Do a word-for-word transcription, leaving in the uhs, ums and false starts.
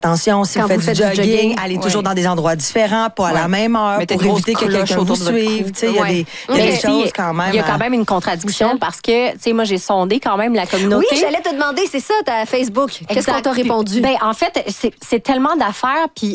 Attention, si Quand vous faites, vous faites du du jogging, jogging, allez ouais. toujours dans des endroits différents, pas à Ouais. la même heure, Mettez pour une grosse éviter que cloche quelqu'un vous autour de votre suive. cou. Tu sais, il y a Ouais. des, il y a Mais des si, choses quand même. Il y a quand à- même une contradiction Michel? parce que, tu sais, moi, j'ai sondé quand même la communauté. Oui, j'allais te demander, c'est ça, ta Facebook. Qu'est-ce Exact. qu'on t'a répondu? Ben, en fait, c'est, c'est tellement d'affaires. Puis